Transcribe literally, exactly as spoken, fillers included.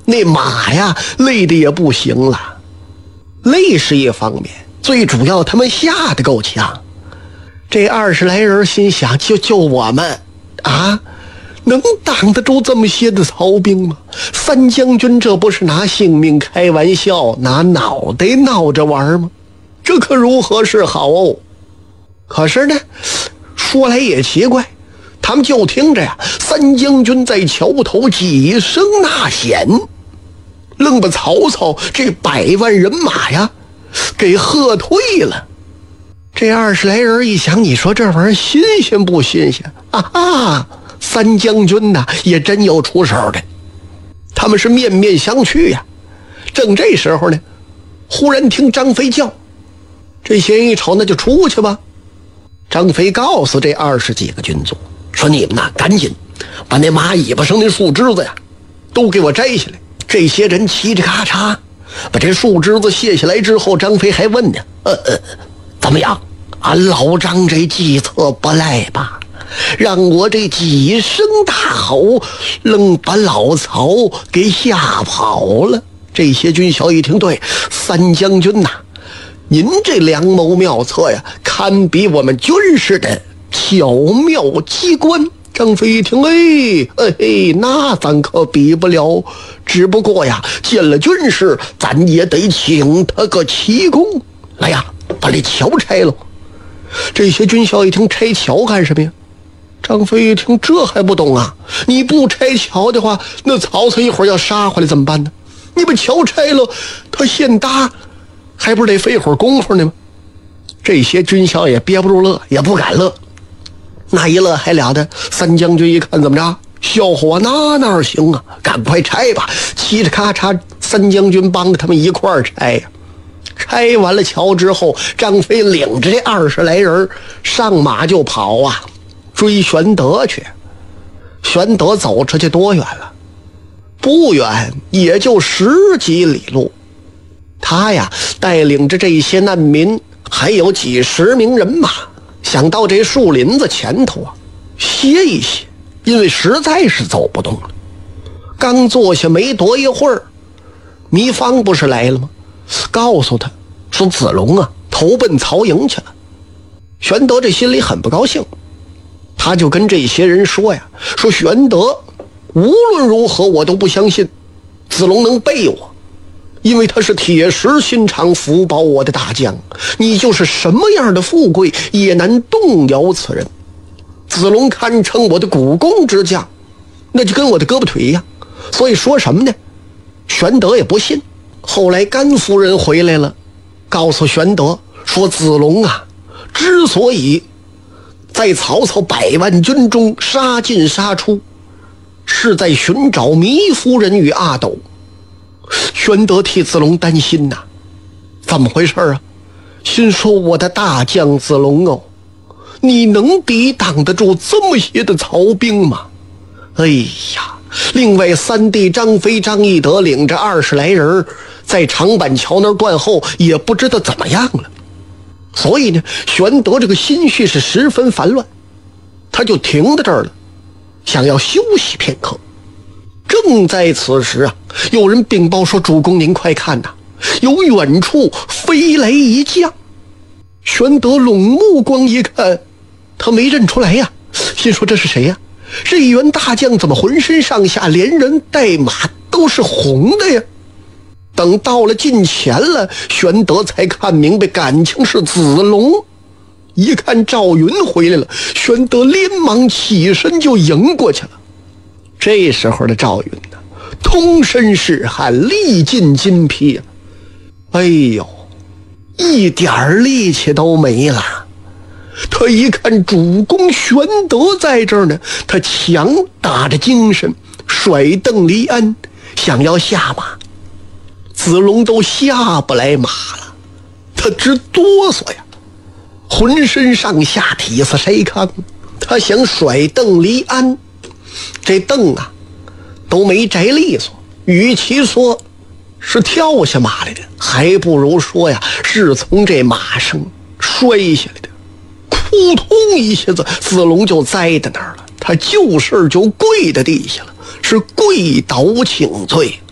那马呀累得也不行了。累是一方面，最主要他们吓得够呛。这二十来人心想，就就我们啊，能挡得住这么些的曹兵吗？三将军这不是拿性命开玩笑，拿脑袋闹着玩吗？这可如何是好哦？可是呢，说来也奇怪，他们就听着呀，三将军在桥头几声呐喊，愣把曹操这百万人马呀给喝退了。这二十来人一想，你说这玩意儿新鲜不新鲜啊？哈，三将军呐也真有出手的。他们是面面相觑呀。正这时候呢，忽然听张飞叫，这些人一瞅，那就出去吧。张飞告诉这二十几个军卒说，你们呐赶紧把那马尾巴上那树枝子呀都给我摘下来。这些人嘁哧咔嚓把这树枝子卸下来之后，张飞还问呢，呃呃怎么样，俺老张这计策不赖吧？让我这几声大吼，愣把老曹给吓跑了。这些军校一听，对，三将军呐，您这良谋妙策呀，堪比我们军事的巧妙机关。张飞一听，哎哎，那咱可比不了，只不过呀，见了军师，咱也得请他个奇功。来呀，把这桥拆了。这些军校一听，拆桥干什么呀？张飞一听，这还不懂啊？你不拆桥的话，那曹操一会儿要杀回来怎么办呢？你把桥拆了，他现搭还不是得费会儿功夫呢吗？这些军校也憋不住乐，也不敢乐。那一乐还了得，三将军一看怎么着，笑话那哪行啊，赶快拆吧。嘁哧咔嚓，三将军帮着他们一块儿拆呀。拆完了桥之后，张飞领着这二十来人上马就跑啊，追玄德去。玄德走出去多远了？不远，也就十几里路。他呀带领着这些难民还有几十名人马，想到这树林子前头啊歇一歇，因为实在是走不动了。刚坐下没多一会儿，糜芳不是来了吗？告诉他说子龙啊投奔曹营去了。玄德这心里很不高兴，他就跟这些人说呀，说玄德无论如何我都不相信子龙能背我，因为他是铁石心肠福保我的大将，你就是什么样的富贵也难动摇此人。子龙堪称我的股肱之将，那就跟我的胳膊腿一样，所以说什么呢？玄德也不信。后来甘夫人回来了，告诉玄德说，子龙啊之所以在曹操百万军中杀进杀出，是在寻找糜夫人与阿斗。玄德替子龙担心呐、啊，怎么回事啊？心说我的大将子龙哦，你能抵挡得住这么些的曹兵吗？哎呀，另外三弟张飞张翼德领着二十来人在长板桥那儿断后，也不知道怎么样了。所以呢，玄德这个心绪是十分烦乱，他就停在这儿了，想要休息片刻。正在此时啊，有人禀报说，主公您快看呐、啊，有远处飞来一将。玄德拢目光一看，他没认出来呀，心说这是谁呀？这一员大将怎么浑身上下连人带马都是红的呀？等到了近前了，玄德才看明白，感情是子龙。一看赵云回来了，玄德连忙起身就迎过去了。这时候的赵云呢，通身是汗，历尽筋疲啊，哎呦，一点力气都没了。他一看主公玄德在这儿呢，他强打着精神，甩蹬离鞍，想要下马。子龙都下不来马了，他直哆嗦呀，浑身上下体似筛糠。他想甩蹬离鞍，这蹬啊都没摘利索，与其说是跳下马来的，还不如说呀是从这马上摔下来的。扑通一下子，子龙就栽在那儿了，他就事就跪在地下了，是跪倒请罪。